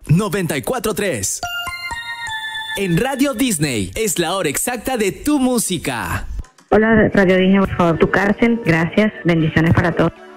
94.3. En Radio Disney es la hora exacta de tu música. Hola, Radio Disney, por favor, tu cárcel. Gracias. Bendiciones para todos.